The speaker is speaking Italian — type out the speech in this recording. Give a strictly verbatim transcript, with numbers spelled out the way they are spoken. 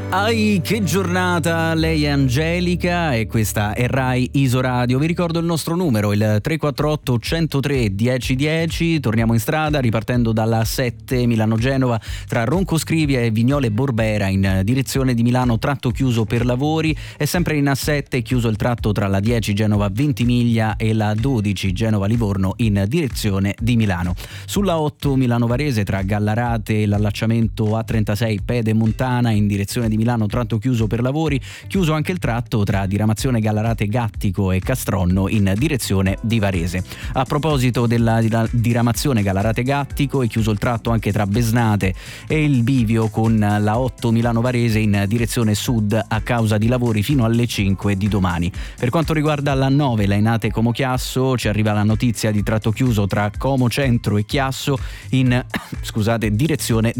Ai, che giornata, lei è Angelica e questa è Rai Isoradio. Vi ricordo il nostro numero, il tre quattro otto uno zero tre uno zero uno zero. Torniamo in strada ripartendo dalla sette Milano-Genova tra Ronco Scrivia e Vignole Borbera in direzione di Milano, tratto chiuso per lavori, e sempre in A sette chiuso il tratto tra la dieci Genova Ventimiglia e la dodici Genova Livorno in direzione di Milano. Sulla otto Milano Varese tra Gallarate e l'allacciamento A trentasei Pedemontana in direzione di Milano, tratto chiuso per lavori, chiuso anche il tratto tra diramazione Gallarate Gattico e Castronno in direzione di Varese. A proposito della diramazione Gallarate Gattico, è chiuso il tratto anche tra Besnate e il bivio con la otto Milano Varese in direzione sud a causa di lavori fino alle cinque di domani. Per quanto riguarda la nove Lainate Como Chiasso, ci arriva la notizia di tratto chiuso tra Como Centro e Chiasso in scusate direzione